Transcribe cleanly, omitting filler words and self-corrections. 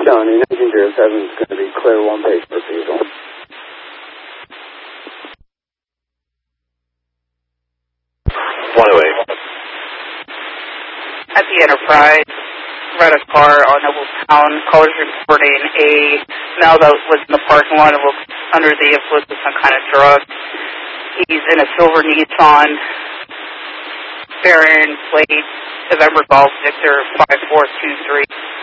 Shawnee 1907 is going to be clear one page per vehicle. At the Enterprise, red a car on Nobletown. Callers reporting a male that was in the parking lot and was under the influence of some kind of drug. He's in a silver Nissan, bearing plate November Golf Victor 5423.